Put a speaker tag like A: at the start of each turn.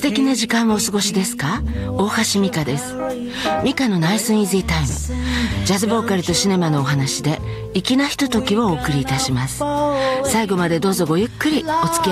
A: 敵な時間をお過ごしですか？大橋美香です。美香のナイスイージータイム。ジャズボーカルとシネマのお話で粋なひとときをお送りいたします。最後までどうぞごゆっくりお付き合い